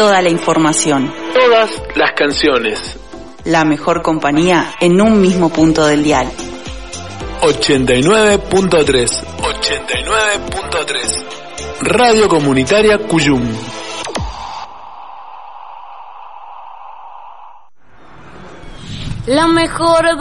toda la información. Todas las canciones. La mejor compañía en un mismo punto del dial. 89.3. 89.3. Radio Comunitaria Cuyum. La mejor